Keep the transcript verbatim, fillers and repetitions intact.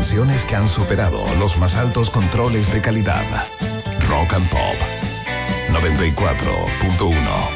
canciones que han superado los más altos controles de calidad. Rock and Pop noventa y cuatro punto uno.